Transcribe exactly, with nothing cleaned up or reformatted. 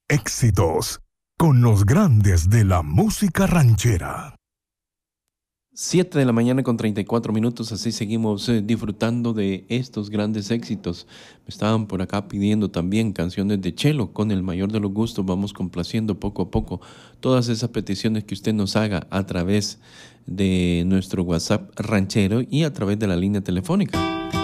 Éxitos con los grandes de la música ranchera. Siete de la mañana con treinta y cuatro minutos, así seguimos eh, disfrutando de estos grandes éxitos. Me estaban por acá pidiendo también canciones de Chelo. Con el mayor de los gustos vamos complaciendo poco a poco todas esas peticiones que usted nos haga a través de nuestro WhatsApp ranchero y a través de la línea telefónica.